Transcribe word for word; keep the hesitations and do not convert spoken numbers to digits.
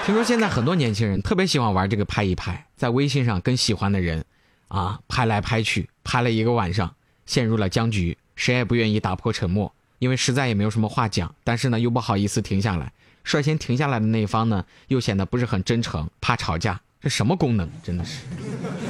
听说现在很多年轻人特别喜欢玩这个拍一拍，在微信上跟喜欢的人啊拍来拍去，拍了一个晚上，陷入了僵局，谁也不愿意打破沉默，因为实在也没有什么话讲，但是呢又不好意思停下来，率先停下来的那一方呢又显得不是很真诚，怕吵架，这什么功能真的是。